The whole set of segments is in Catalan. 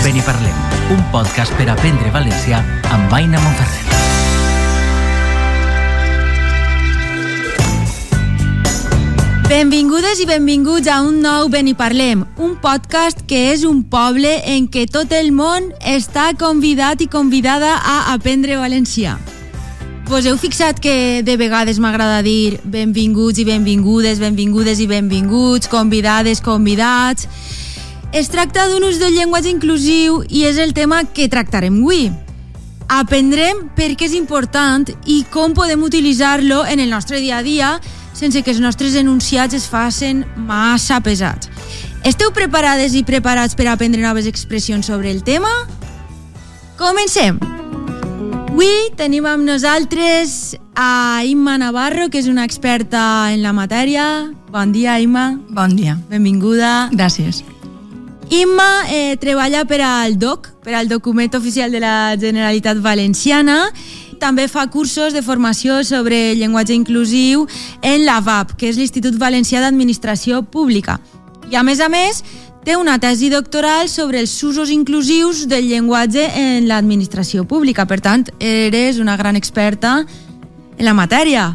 Beniparlem, un podcast per aprendre valencià amb Aina Monferrer. Benvingudes i benvinguts a un nou Beniparlem, un podcast que és un poble en què tot el món està convidat i convidada a aprendre valencià. Vos heu fixat que de vegades m'agrada dir benvinguts i benvingudes, benvingudes i benvinguts, convidades, convidats. Es tracta d'un ús del llenguatge inclusiu i és el tema que tractarem avui. Aprendrem per què és important i com podem utilitzar-lo en el nostre dia a dia sense que els nostres enunciats es facin massa pesats. Esteu preparades i preparats per aprendre noves expressions sobre el tema? Comencem! Avui tenim amb nosaltres a Imma Navarro, que és una experta en la matèria. Bon dia, Imma. Bon dia. Benvinguda. Gràcies. Imma treballa per al DOC, per al Document Oficial de la Generalitat Valenciana. També fa cursos de formació sobre llenguatge inclusiu en l'AVAP, que és l'Institut Valencià d'Administració Pública. I a més, té una tesi doctoral sobre els usos inclusius del llenguatge en l'administració pública. Per tant, eres una gran experta en la matèria.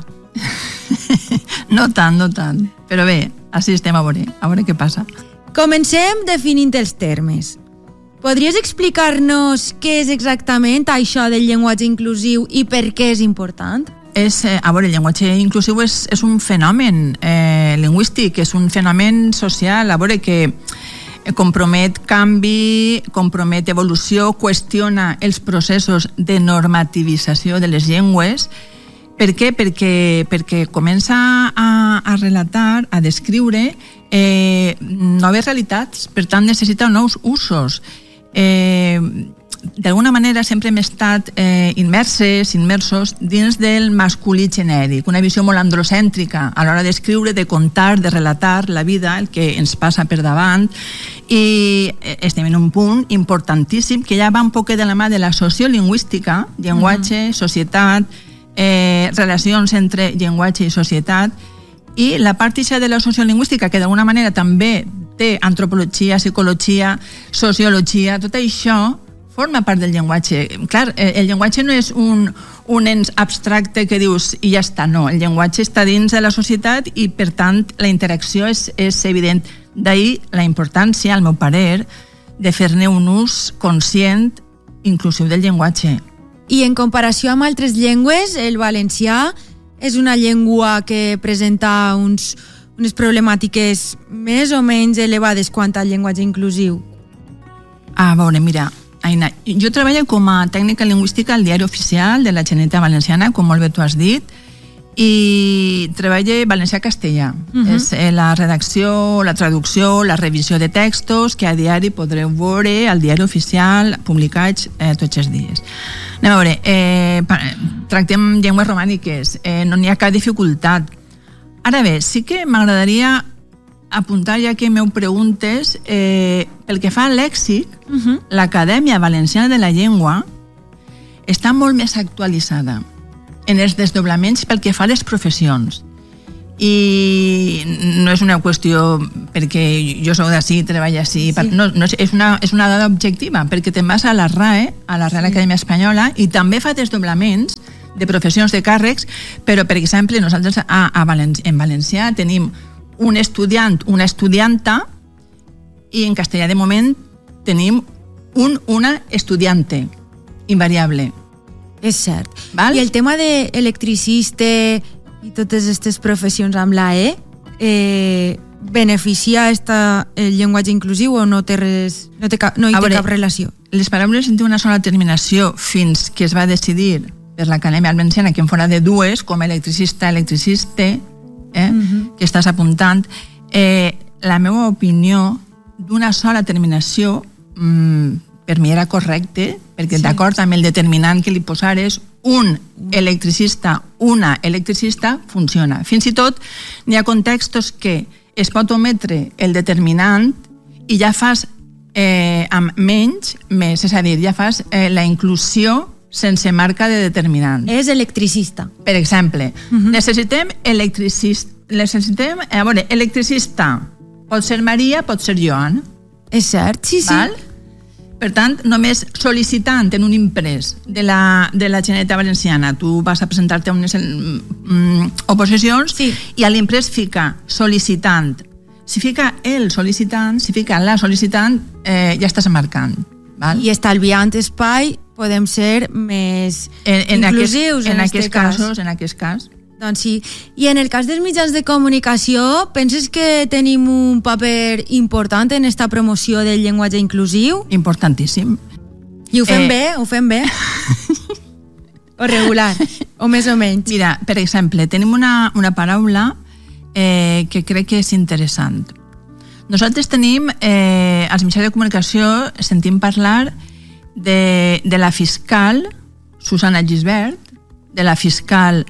No tant. Però bé, així estem a veure què passa. Comencem definint els termes. Podries explicar-nos què és exactament això del llenguatge inclusiu i per què és important? El llenguatge inclusiu és un fenomen lingüístic, és un fenomen social, que compromet canvi, compromet evolució, qüestiona els processos de normativització de les llengües. Per què? Perquè comença a relatar, a descriure noves realitats, per tant necessita nous usos. D'alguna manera sempre hem estat immersos dins del masculí genèric, una visió molt androcèntrica a l'hora d'escriure, de contar, de relatar la vida, el que ens passa per davant, i estem en un punt importantíssim que ja va un poc de la mà de la sociolingüística, llenguatge, societat, relacions entre llenguatge i societat, i la part de la sociolingüística, que d'alguna manera també té antropologia, psicologia, sociologia, tot això forma part del llenguatge. Clar, el llenguatge no és un ens abstracte que dius i ja està, no. El llenguatge està dins de la societat i, per tant, la interacció és evident. D'ahir la importància, al meu parer, de fer-ne un ús conscient, inclusiu del llenguatge. I en comparació amb altres llengües, el valencià és una llengua que presenta unes problemàtiques més o menys elevades quant al llenguatge inclusiu? A veure, mira, Aina, jo treballo com a tècnica lingüística al Diari Oficial de la Generalitat Valenciana, com molt bé tu has dit, i treballo valencià-castellà. És la redacció, la traducció, la revisió de textos que a diari podreu veure al Diari Oficial publicats tots els dies. Anem a veure, tractem llengües romàniques, no n'hi ha cap dificultat. Ara bé, sí que m'agradaria apuntar, ja que m'ho preguntes, pel que fa al lèxic, l'Acadèmia Valenciana de la Llengua està molt més actualitzada en els desdoblaments pel que fa a les professions. I no és una qüestió perquè jo soc d'ací, treballo així, no, és una dada objectiva, perquè te'n vas a la RAE, a la Real Acadèmia Espanyola, i també fa desdoblaments de professions, de càrrecs, però, per exemple, nosaltres en valencià tenim un estudiant, una estudianta, i en castellà, de moment, tenim una estudiante, invariable. És cert. Val? I el tema d'electricista i totes aquestes professions amb la beneficia el llenguatge inclusiu o no té cap relació? Les paraules tenen una sola terminació fins que es va decidir per l'Acadèmia Valenciana que en fora de dues, com electricista, electriciste, que estàs apuntant. La meva opinió d'una sola terminació per mi era correcte, perquè d'acord amb el determinant que li posares, un electricista, una electricista, funciona. Fins i tot n'hi ha contextos que es pot ometre el determinant i ja fas amb menys, més, és a dir, ja fas la inclusió sense marca de determinant. És electricista. Per exemple, necessitem electricista. A veure, electricista. Pot ser Maria, pot ser Joan. És cert, sí, sí. Val? Per tant, només sol·licitant en un imprès de la Generalitat Valenciana, tu vas a presentar-te a unes oposicions i a l'imprès fica sol·licitant. Si fica el sol·licitant, si fica la sol·licitant, ja estàs marcant. Val? I estalviant espai podem ser més inclusius en aquest cas. En aquest cas. Doncs sí. I en el cas dels mitjans de comunicació, penses que tenim un paper important en esta promoció del llenguatge inclusiu? Importantíssim. I ho fem bé? Ho fem bé? O regular? O més o menys? Mira, per exemple, tenim una paraula que crec que és interessant. Nosaltres tenim, als mitjans de comunicació, sentim parlar de la fiscal Susana Gisbert, de la fiscal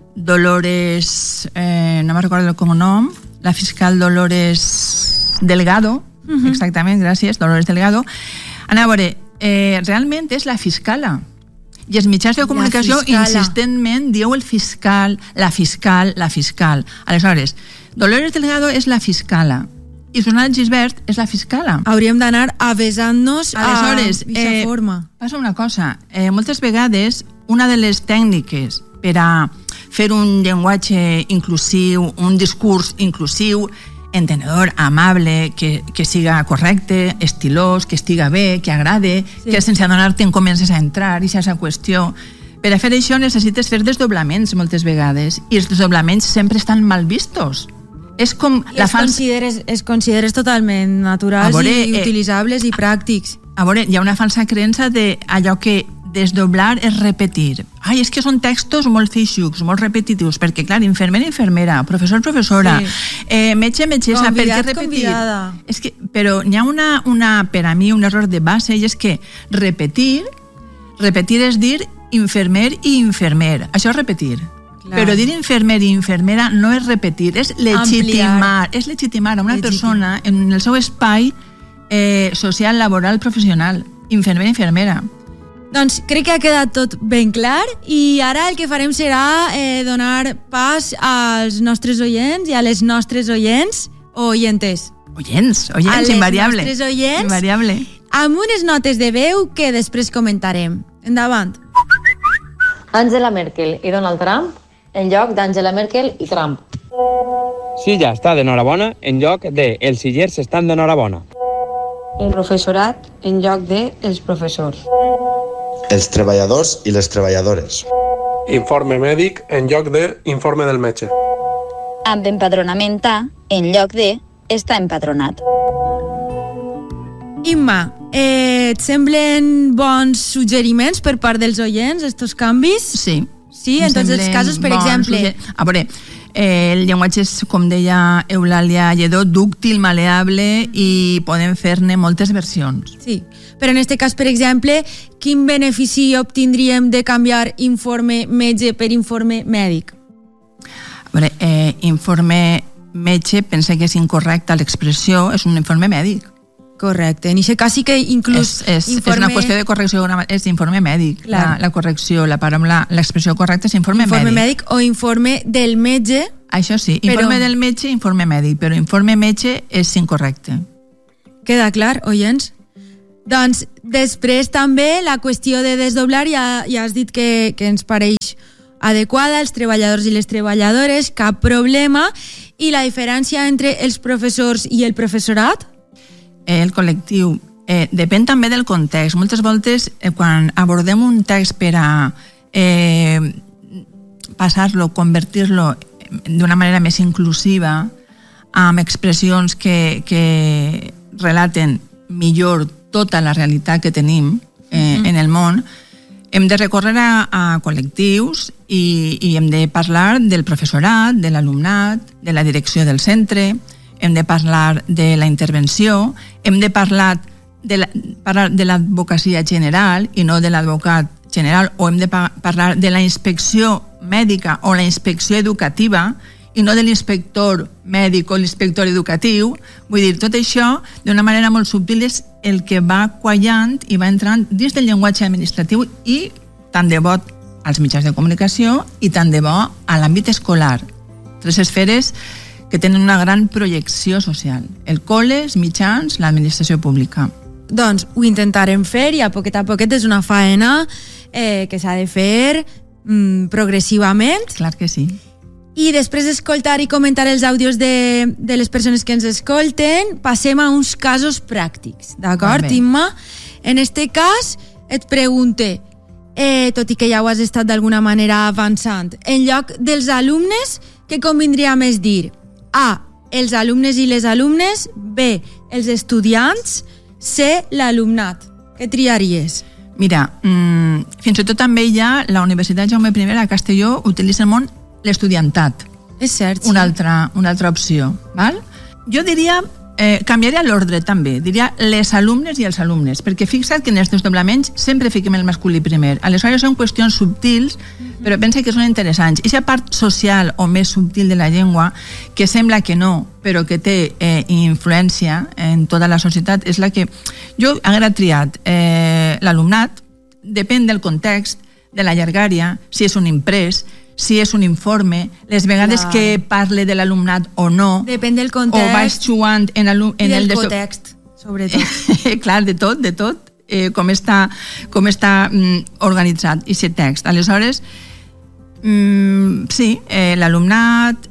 Dolores, no me recordo el cognom, la fiscal Dolores Delgado, exactament, gràcies, Dolores Delgado. A veure, realment és la fiscala. I els mitjans de comunicació insistentment dieu el fiscal, la fiscal, la fiscal. Aleshores, Dolores Delgado és la fiscala i Susana Gisbert és la fiscala. Hauríem d'anar avesant-nos d'aquesta forma. Passa una cosa, moltes vegades una de les tècniques per a fer un llenguatge inclusiu, un discurs inclusiu, entenedor, amable, que siga correcte, estilós, que estiga bé, que agrade, que sense adonar-te en comences a entrar i aquesta qüestió. Per a fer això necessites fer desdoblaments moltes vegades i els desdoblaments sempre estan mal vistos. És com es consideres totalment naturals i utilitzables i pràctics. A veure, hi ha una falsa creença d'allò que desdoblar és repetir. Ai, és que són textos molt feixucs, molt repetitius, perquè, clar, infermera, professor, professora, metge, metgessa, per què repetir? És que, però hi ha per a mi un error de base, i és que repetir és dir infermer i infermer. Això és repetir. Clar. Però dir infermer i infermera no és repetir, és legitimar. És legitimar a una persona en el seu espai social, laboral, professional. Infermer i infermera. Doncs crec que ha quedat tot ben clar i ara el que farem serà donar pas als nostres oients i a les nostres oients o oyentes. Oients, invariable. A les nostres oients, invariable. Amb unes notes de veu que després comentarem. Endavant. Angela Merkel i Donald Trump en lloc d'Angela Merkel i Trump. Silla està d'enhorabona en lloc de els sillers estan d'enhorabona. El professorat en lloc de els professors. Els treballadors i les treballadores. Informe mèdic en lloc de informe del metge. Amb empadronament A en lloc de està empadronat. Imma, et semblen bons suggeriments per part dels oients, estos canvis? Sí. Sí, en tots els casos, per exemple. A veure, el llenguatge és, com deia Eulàlia Lledó, dúctil, maleable i podem fer-ne moltes versions. Sí, però en aquest cas, per exemple, quin benefici obtindríem de canviar informe metge per informe mèdic? A veure, informe metge, pensa que és incorrecta l'expressió, és un informe mèdic. Correcte, en aquest cas sí que inclús és una qüestió de correcció, és informe mèdic, la correcció, la paraula, l'expressió correcta és informe mèdic o informe del metge. Això sí, informe del metge, informe mèdic, però informe metge és incorrecte. Queda clar, oients? Doncs després també la qüestió de desdoblar, ja has dit que ens pareix adequada, els treballadors i les treballadores, cap problema, i la diferència entre els professors i el professorat? El col·lectiu. Depèn també del context. Moltes voltes, quan abordem un text per a passar-lo, convertir-lo d'una manera més inclusiva, amb expressions que relaten millor tota la realitat que tenim en el món, hem de recórrer a col·lectius i hem de parlar del professorat, de l'alumnat, de la direcció del centre, hem de parlar de la intervenció, hem de parlar de l'advocacia general i no de l'advocat general, o hem de parlar de la inspecció mèdica o la inspecció educativa i no de l'inspector mèdic o l'inspector educatiu. Vull dir, tot això d'una manera molt subtil és el que va quallant i va entrant dins del llenguatge administratiu i tant de bo als mitjans de comunicació i tant de bo a l'àmbit escolar. Tres esferes que tenen una gran projecció social. El col·le, els mitjans, l'administració pública. Doncs ho intentarem fer i a poquet és una faena que s'ha de fer progressivament. Clar que sí. I després d'escoltar i comentar els àudios de les persones que ens escolten, passem a uns casos pràctics, d'acord, Imma? En este cas, et pregunte, tot i que ja ho has estat d'alguna manera avançant, en lloc dels alumnes, què convindria més dir? A, els alumnes i les alumnes, B, els estudiants, C, l'alumnat. Què triaries? Mira, fins i tot també ja la Universitat Jaume I a Castelló utilitza el món l'estudiantat. És cert, sí. Una altra opció, val? Jo diria, canviaria l'ordre també, diria les alumnes i els alumnes, perquè fixa't que en els desdoblaments sempre fiquem el masculí primer. Aleshores són qüestions subtils, però pensa que són interessants. I la part social o més subtil de la llengua, que sembla que no, però que té influència en tota la societat, és la que jo haguera triat. L'alumnat depèn del context, de la llargària, si és un imprès, si és un informe, les vegades que parle de l'alumnat o no. Depèn del context. O vaig jugant en el context, sobretot. Clar, de tot. Com està organitzat aquest text. Aleshores, sí, l'alumnat,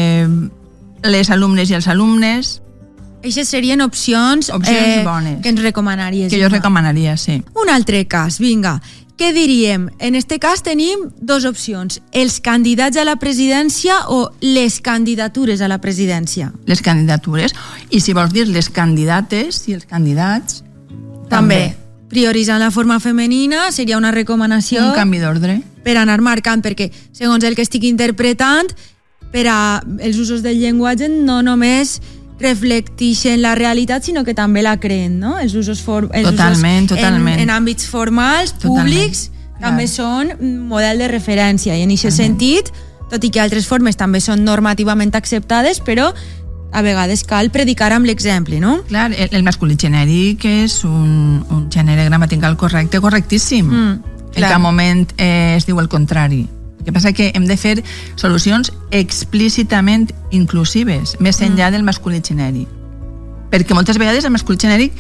les alumnes i els alumnes... Eixes serien opcions bones. Que ens recomanaries. Que jo recomanaria, sí. Un altre cas, vinga. Què diríem? En este cas tenim dues opcions. Els candidats a la presidència o les candidatures a la presidència? Les candidatures. I si vols dir les candidates i els candidats... També. Prioritzant la forma femenina seria una recomanació... Un canvi d'ordre. Per anar marcant, perquè segons el que estic interpretant, per a els usos del llenguatge no només reflecteixen la realitat, sinó que també la creen, no? Els usos totalment. En àmbits formals, públics, també són model de referència. I en aquest sentit, tot i que altres formes també són normativament acceptades, però a vegades cal predicar amb l'exemple, no? Clar, el masculí genèric és un gènere gramatical correcte, correctíssim. En cap moment es diu el contrari. El que passa que hem de fer solucions explícitament inclusives, més enllà del masculí genèric. Perquè moltes vegades el masculí genèric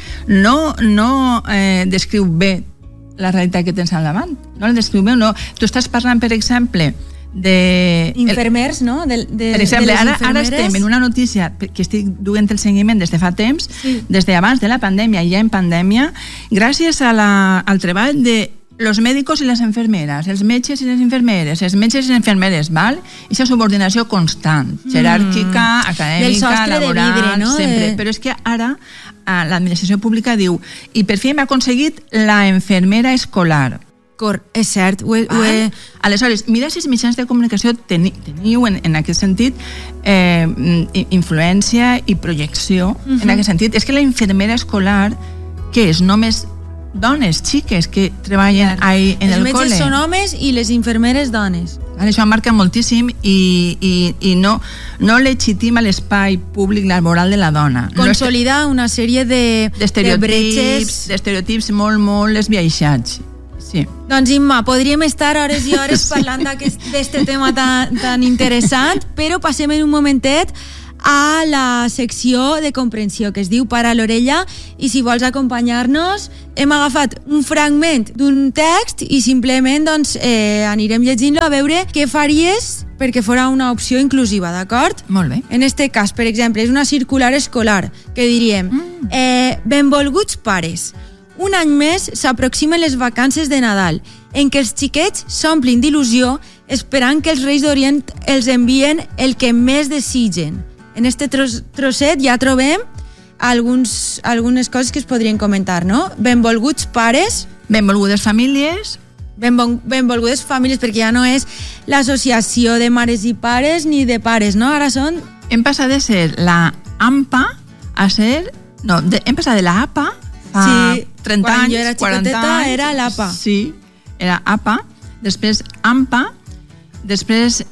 no descriu bé la realitat que tens al davant. No la descriu bé, no. Tu estàs parlant, per exemple, de... Infermers, no? Per exemple, ara estem en una notícia que estic duent el seguiment des de fa temps, des d'abans de la pandèmia i ja en pandèmia, gràcies al treball de los médicos y las enfermeras, els metges i les infermeres, els metges i les enfermeres, val? I aquesta subordinació constant, jeràrquica, acadèmica, laboral, vidre, no? Sempre. Però és que ara l'administració pública diu i per fi hem aconseguit la enfermera escolar. És cert. Aleshores, mira si els mitjans de comunicació teniu en aquest sentit influència i projecció en aquest sentit. És que la infermera escolar, que és només dones, xiques que treballen en el col·le. Els metges són homes i les infermeres dones. Això marca moltíssim i no legitima l'espai públic laboral de la dona. Consolida una sèrie de bretxes. D'estereotips molt esbiaixats. Sí. Doncs Imma, podríem estar hores i hores parlant d'aquest tema tan interessant, però passem en un momentet a la secció de comprensió que es diu Para l'orella, i si vols acompanyar-nos hem agafat un fragment d'un text i simplement anirem llegint-lo a veure què faries perquè fora una opció inclusiva, d'acord? Molt bé. En este cas, per exemple, és una circular escolar que diríem benvolguts pares, un any més s'aproximen les vacances de Nadal en què els xiquets s'omplin d'il·lusió esperant que els Reis d'Orient els envien el que més desitgen. En este trosset ja trobem algunes coses que es podrien comentar, no? Benvolguts pares. Benvolgudes famílies. Benvolgudes famílies, perquè ja no és l'associació de mares i pares ni de pares, no? Ara són... Hem passat de ser la AMPA a ser... No, hem passat de la APA fa 30 anys, 40 anys. Quan jo era xicoteta era l'APA. Sí, era APA, després AMPA, després...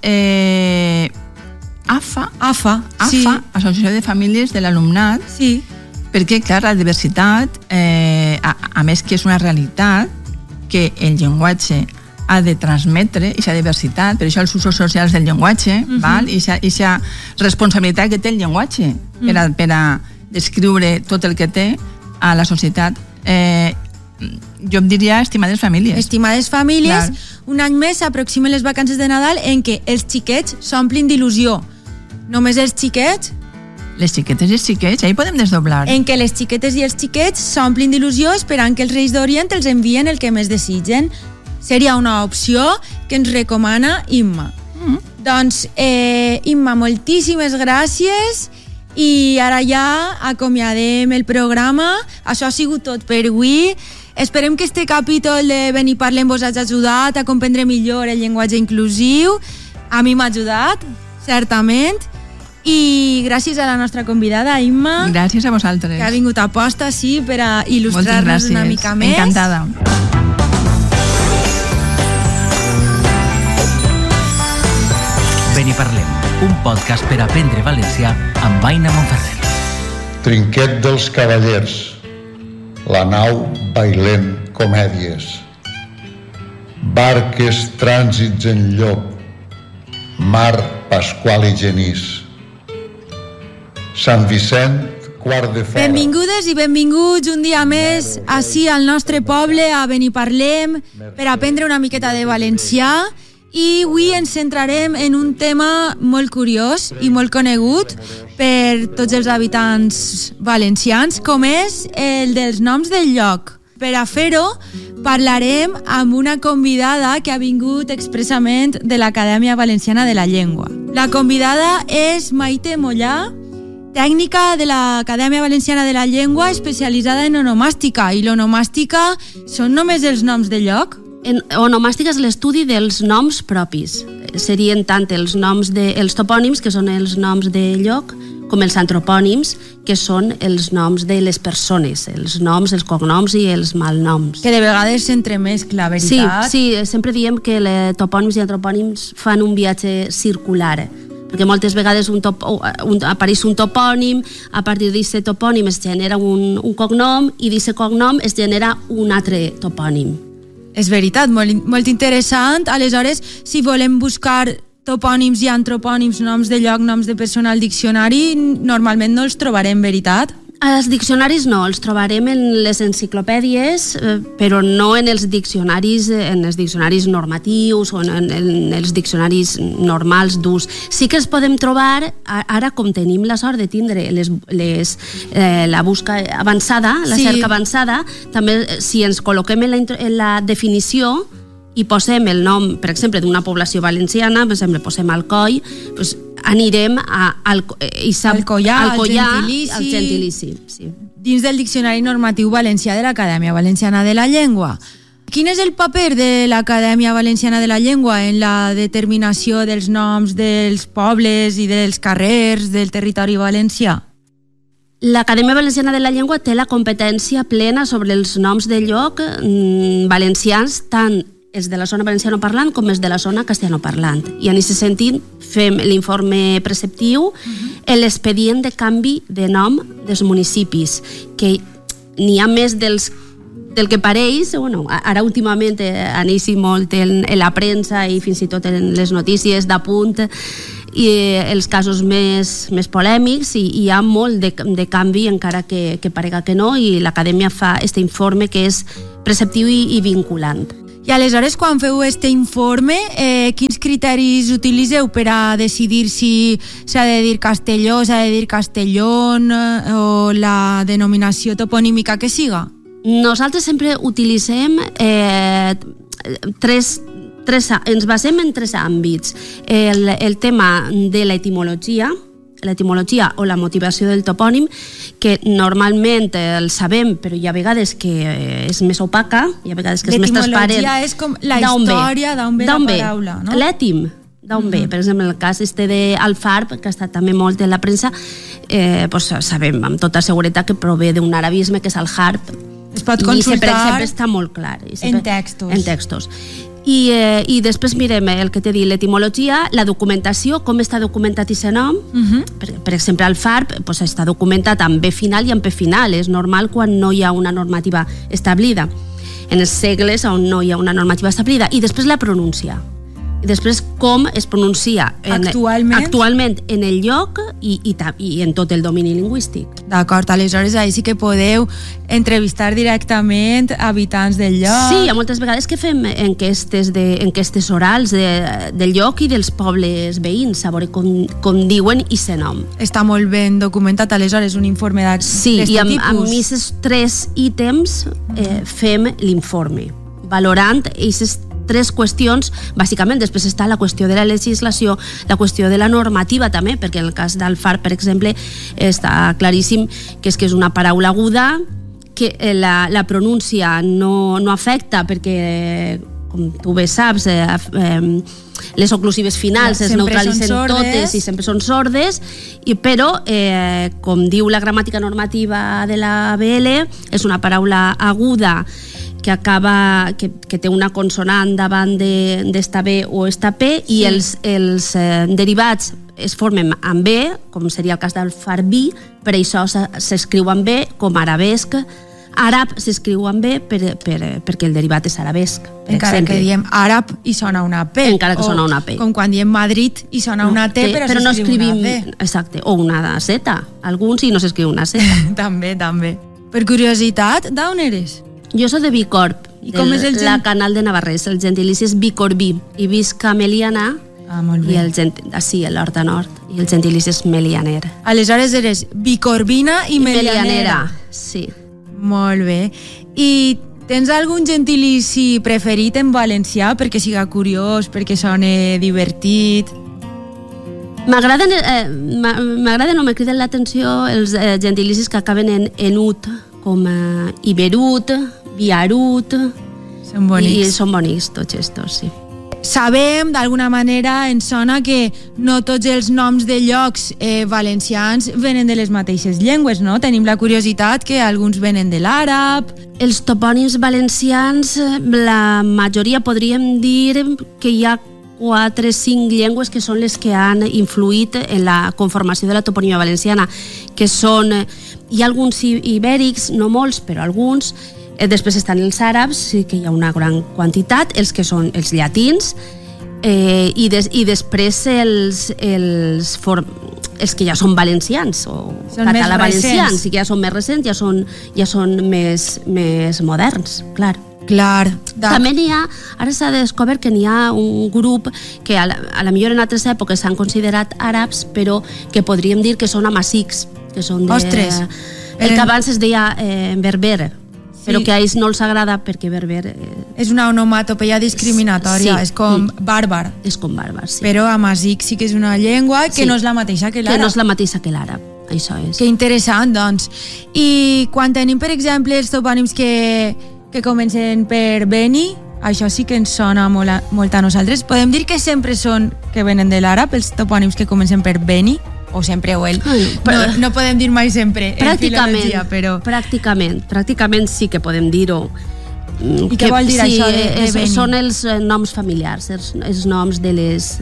AFA, sí. Associació de Famílies de l'Alumnat, sí. Perquè, clar, la diversitat, a més que és una realitat que el llenguatge ha de transmetre, aquesta diversitat, per això els usos socials del llenguatge, val? I aquesta responsabilitat que té el llenguatge per a descriure tot el que té a la societat, jo em diria estimades famílies. Estimades famílies, Clar. un any més s'aproximen les vacances de Nadal en què els xiquets s'omplin d'il·lusió. Només els xiquets, Les xiquetes i els xiquets, ahí podem desdoblar. en què les xiquetes i els xiquets s'omplin d'il·lusió esperant que els Reis d'Orient els envien el que més desitgen. Seria una opció que ens recomana Imma. Doncs, Imma, moltíssimes gràcies i ara ja acomiadem el programa. Això ha sigut tot per avui. Esperem que este capítol de Ven i Parlem vos hagi ajudat a comprendre millor el llenguatge inclusiu. A mi m'ha ajudat, certament. I gràcies a la nostra convidada, Imma. Gràcies a vosaltres. Que ha vingut a posta, sí, per a il·lustrar-nos una mica més. Encantada. Ven i Parlem, un podcast per aprendre valencià amb Aina Monferrer. Trinquet dels cavallers, la nau bailem comèdies, barques, trànsits en llop, mar, Pasqual i Genís, Sant Vicent, quart de fora. Benvingudes i benvinguts un dia més ací al nostre poble, a Ven i Parlem, per aprendre una miqueta de valencià. I avui ens centrarem en un tema molt curiós i molt conegut per tots els habitants valencians, com és el dels noms del lloc. Per a fer-ho, parlarem amb una convidada que ha vingut expressament de l'Acadèmia Valenciana de la Llengua. La convidada és Maite Mollà, tècnica de l'Acadèmia Valenciana de la Llengua especialitzada en onomàstica. I l'onomàstica són només els noms de lloc? Onomàstica és l'estudi dels noms propis. Serien tant els topònims, que són els noms de lloc, com els antropònims, que són els noms de les persones, els noms, els cognoms i els malnoms. Que de vegades s'entremescla, veritat? Sí, sempre diem que topònims i antropònims fan un viatge circular, perquè moltes vegades apareix un topònim, a partir d'aquest topònim es genera un cognom i d'aquest cognom es genera un altre topònim. És veritat, molt interessant. Aleshores, si volem buscar topònims i antropònims, noms de lloc, noms de persona al diccionari, normalment no els trobarem, veritat? Els diccionaris no, els trobarem en les enciclopèdies, però no en els diccionaris normatius o en els diccionaris normals d'ús. Sí que els podem trobar, ara com tenim la sort de tindre la busca avançada, la cerca avançada, també si ens col·loquem en la definició i posem el nom, per exemple, d'una població valenciana, per exemple, posem Alcoi, doncs anirem al Collar, al gentilici. Sí. Dins del Diccionari Normatiu Valencià de l'Acadèmia Valenciana de la Llengua. Quin és el paper de l'Acadèmia Valenciana de la Llengua en la determinació dels noms dels pobles i dels carrers del territori valencià? L'Acadèmia Valenciana de la Llengua té la competència plena sobre els noms de lloc valencians, tant els de la zona valencianoparlant com els de la zona castellanoparlant. I en aquest sentit fem l'informe preceptiu, l'expedient de canvi de nom dels municipis, que n'hi ha més del que pareix. Ara últimament aneixi molt en la premsa i fins i tot en les notícies d'apunt i els casos més polèmics, i hi ha molt de canvi, encara que parega que no, i l'Acadèmia fa aquest informe que és preceptiu i vinculant. I aleshores, quan feu aquest informe, quins criteris utilitzeu per a decidir si s'ha de dir Castelló, s'ha de dir Castellón o la denominació toponímica que siga? Nosaltres sempre utilitzem ens basem en tres àmbits. El tema de l'etimologia o la motivació del topònim, que normalment el sabem, però hi ha vegades que és més opaca, hi ha vegades que és més transparent. L'etimologia és com la història d'on ve la paraula, no? L'ètim, d'on ve. Per exemple, el cas d'Alfarb, que ha estat també molt en la premsa, sabem amb tota seguretat que prové d'un arabisme, que és el harp. Es pot consultar sempre està molt clar. En textos. I després mirem el que t'he dit, l'etimologia, la documentació, com està documentat aquest nom. Per exemple, el FARP està documentat amb B final i amb P final. És normal quan no hi ha una normativa establida. En els segles on no hi ha una normativa establida. I després la pronúncia. Després, com es pronuncia actualment en el lloc i en tot el domini lingüístic. D'acord, aleshores ahí sí que podeu entrevistar directament habitants del lloc. Sí, hi ha moltes vegades que fem enquestes orals del lloc i dels pobles veïns, a veure com diuen i se nom. Està molt ben documentat, aleshores, un informe d'aquest tipus. Sí, i amb aquests 3 ítems fem l'informe, valorant aquestes 3 qüestions, bàsicament. Després està la qüestió de la legislació, la qüestió de la normativa també, perquè en el cas d'Alfar, per exemple, està claríssim que és una paraula aguda, que la pronúncia no afecta perquè, com tu bé saps, les oclusives finals es neutralitzen totes i sempre són sordes, però, com diu la gramàtica normativa de la BL, és una paraula aguda que té una consonant davant d'esta B o esta P, i els derivats es formen amb B, com seria el cas del farbi, per això s'escriu amb B, com arabesc. Àrab s'escriu amb B perquè el derivat és arabesc. Encara que diem àrab i sona una P. Encara que sona una P. Com quan diem Madrid i sona una T, però no s'escriu una P. Exacte, o una Z. Alguns i no s'escriu una Z. També. Per curiositat, d'on eres? Jo soc de Bicorb, la Canal de Navarrés. El gentilici és bicorbí, i visc a Meliana, i l'Horta Nord, i el gentilici és melianer. Aleshores eres bicorbina i melianera. Sí. Molt bé. I tens algun gentilici preferit en valencià, perquè siga curiós, perquè soni divertit? M'agraden o me criden l'atenció els gentilicis que acaben en ut, com iberut, viarut. Són bonics. I són bonics tots estos, sí. Sabem, d'alguna manera, ens sona que no tots els noms de llocs valencians venen de les mateixes llengües, no? Tenim la curiositat que alguns venen de l'àrab. Els topònims valencians, la majoria podríem dir que hi ha 4 o 5 llengües que són les que han influït en la conformació de la toponímia valenciana, que són, hi ha alguns ibèrics, no molts, però alguns. Després estan els àrabs, que hi ha una gran quantitat, els que són els llatins, i després els que ja són valencians o català-valencians, i que ja són més recents, ja són més moderns, clar. També n'hi ha, ara s'ha descobert que n'hi ha un grup que a la millor en altres èpoques s'han considerat àrabs, però que podríem dir que són amazics, que són el que abans es deia berber, però que a ells no els agrada perquè berber és una onomatopeia discriminatòria, és com bàrbar. És com bàrbar, sí. Però amazic sí que és una llengua que no és la mateixa que l'àrab. Que no és la mateixa que l'àrab, això és. Que interessant, doncs. I quan tenim, per exemple, els topònims que comencen per Beni, això sí que ens sona molt a nosaltres. Podem dir que sempre són que venen de l'àrab, els topònims que comencen per Beni? O sempre o el. No podem dir mai sempre en filologia, però... Pràcticament sí que podem dir-ho. I què vol dir això de Beni? Són els noms familiars, els noms dels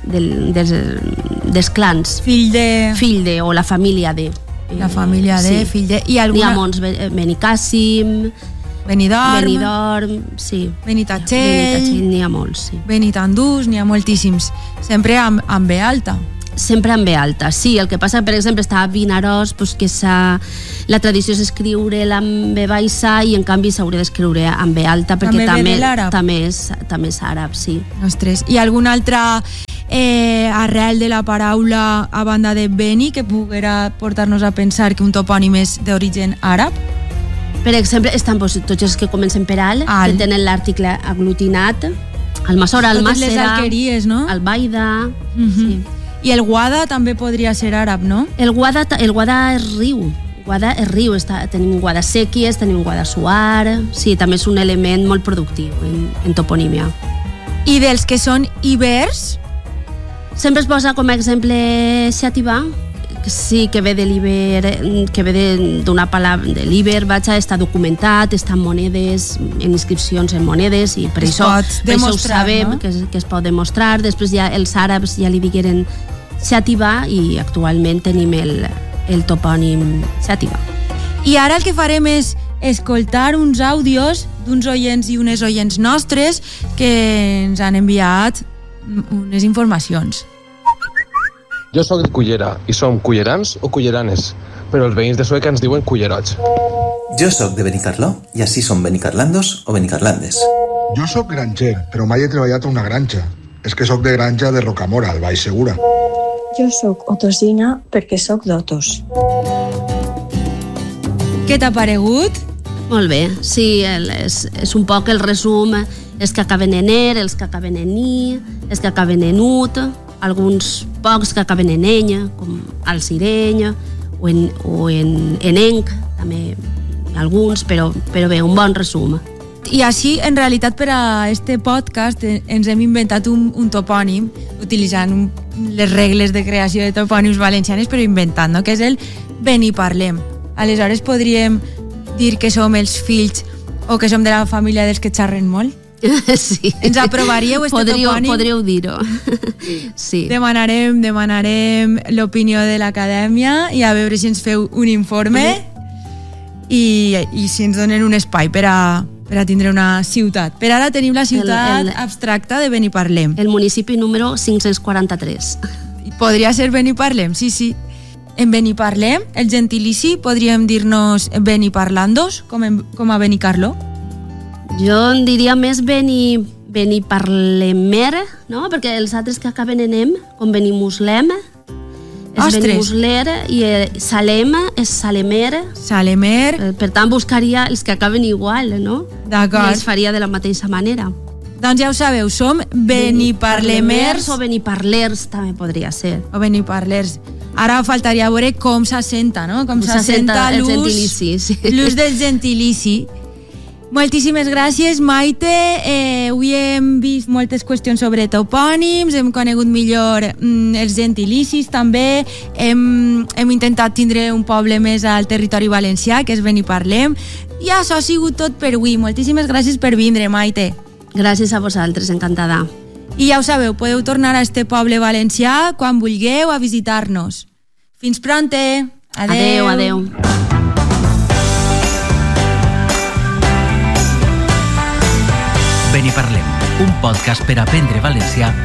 clans. Fill de, o la família de. La família de, fill de... N'hi ha molts, Benicàssim, Benidorm, sí. Benitatxell, n'hi ha molts, sí. Benitandús, n'hi ha moltíssims. Sempre amb B alta. Sempre amb B alta, sí. El que passa, per exemple, està a Vinaròs, que la tradició és escriure-la amb B baixa i en canvi s'hauria d'escriure amb B alta, perquè també és àrab, sí. Ostres, i alguna altra arrel de la paraula a banda de Beni que poguera portar-nos a pensar que un topònim és d'origen àrab? Per exemple, estan tots els que comencen per al, que tenen l'article aglutinat, Almassora, Almàssera, totes les alqueries, no? Albaida, sí. I el guada també podria ser àrab, no? El guada és riu. Tenim guadasèquies, tenim guadasuar. Sí, també és un element molt productiu en toponímia. I dels que són ibers? Sempre es posa com a exemple xativà, sí, que ve de l'Iber, que ve d'una paraula de l'Iber, està documentat, està en monedes, en inscripcions en monedes, i per això ho sabem, no? que es pot demostrar. Després ja els àrabs ja li digueren xativà i actualment tenim el topònim xativà. I ara el que farem és escoltar uns àudios d'uns oients i unes oients nostres que ens han enviat unes informacions. Jo sóc de Cullera i som cullerans o culleranes, però els veïns de Sueca ens diuen cullerots. Jo sóc de Benicarló i així som benicarlandos o benicarlandes. Jo sóc granger, però mai he treballat a una granja. És que sóc de granja de Rocamora, al Baix Segura. Jo sóc otosina perquè sóc d'Otos. Què t'ha paregut? Molt bé, sí, és un poc el resum, els que acaben en er, els que acaben en i, els que acaben en ut, alguns pocs que acaben en enya, com al sireny, o en enc, també alguns, però bé, un bon resum. I així, en realitat, per a este podcast ens hem inventat un topònim, utilitzant les regles de creació de topònims valencianes, però inventant, no? Que és el Beniparlem. Aleshores podríem dir que som els fills o que som de la família dels que xerren molt? Sí. Ens aprovaríeu este topònim? Podríeu dir-ho. Sí. Demanarem l'opinió de l'acadèmia i a veure si ens feu un informe i si ens donen un espai per a tindre una ciutat. Per ara tenim la ciutat abstracta de Beniparlem. El municipi número 543. Podria ser Beniparlem, sí. En Beniparlem, el gentilici, podríem dir-nos Beniparlandos, com a Benicarló? Jo en diria més Beniparlemer, no? Perquè els altres que acaben en em, com Benimuslem, és Benimusler, i Salem és Salemer. Salemer. Per tant, buscaria els que acaben igual, no? D'acord. I els faria de la mateixa manera. Doncs ja ho sabeu, som Beniparlemers. O Beniparlers també podria ser. O Beniparlers. Ara faltaria veure com s'assenta, no? Com s'assenta l'ús del gentilici. Moltíssimes gràcies, Maite. Avui hem vist moltes qüestions sobre topònims, hem conegut millor els gentilicis també, hem intentat tindre un poble més al territori valencià, que és Beniparlem, i això ha sigut tot per avui. Moltíssimes gràcies per vindre, Maite. Gràcies a vosaltres, encantada. I ja ho sabeu, podeu tornar a este poble valencià quan vulgueu a visitar-nos. Fins pronte! Adeu! Adeu. Beniparlem, un podcast per aprendre valencià